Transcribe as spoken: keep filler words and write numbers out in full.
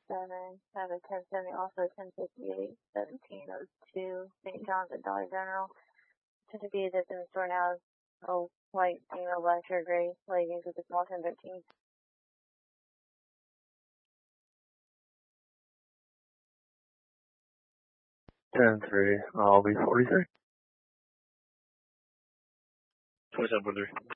seven, I have a ten seventy, also ten fifty-eight, seventeen oh two, Saint John's at Dollar General. ten fifty-eight that's in the store now is a white female black hair gray leggings with a small ten thirteen. ten three, I'll be forty-three. twenty-seven forty-three.